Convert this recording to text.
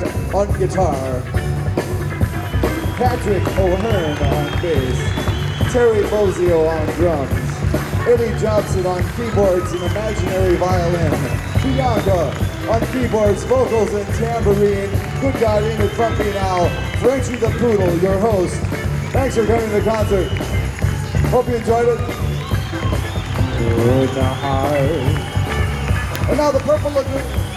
on guitar, Patrick O'Hearn on bass, Terry Bozio on drums, Eddie Johnson on keyboards and imaginary violin, Bianca on keyboards, vocals, and tambourine. Good God, ain't it funky now? Frenchie the Poodle, your host. Thanks for coming to the concert. Hope you enjoyed it. Good night. And now the Purple Lagoon.